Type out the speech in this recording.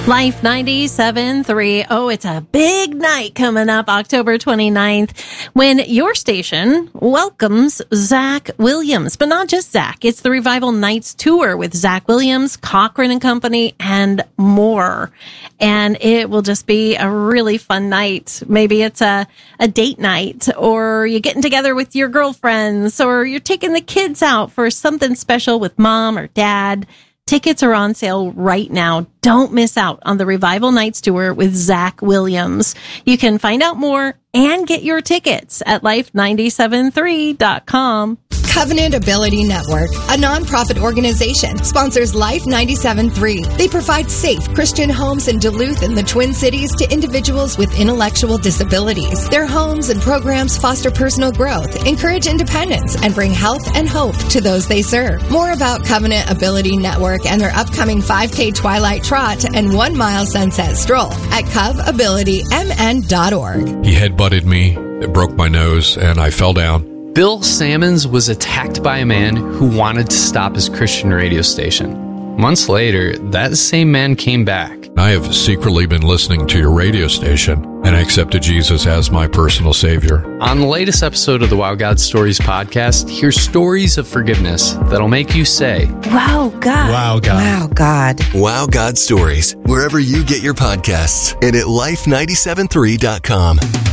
Life 97.3. Oh, it's a big night coming up October 29th when your station welcomes Zach Williams. But not just Zach. It's the Revival Nights Tour with Zach Williams, Cochran and Company, and more. And it will just be a really fun night. Maybe it's a date night, or you're getting together with your girlfriends, or you're taking the kids out for something special with mom or dad. Tickets are on sale right now. Don't miss out on the Revival Nights Tour with Zach Williams. You can find out more and get your tickets at life973.com. Covenant Ability Network, a nonprofit organization, sponsors Life 97.3. They provide safe Christian homes in Duluth and the Twin Cities to individuals with intellectual disabilities. Their homes and programs foster personal growth, encourage independence, and bring health and hope to those they serve. More about Covenant Ability Network and their upcoming 5K Twilight Trot and 1 mile Sunset Stroll at covabilitymn.org. He headbutted me, it broke my nose, and I fell down. Bill Sammons was attacked by a man who wanted to stop his Christian radio station. Months later, that same man came back. I have secretly been listening to your radio station, and I accepted Jesus as my personal Savior. On the latest episode of the Wow God Stories podcast, hear stories of forgiveness that'll make you say, Wow, God. Wow, God. Wow, God. Wow God Stories, wherever you get your podcasts, and at life973.com.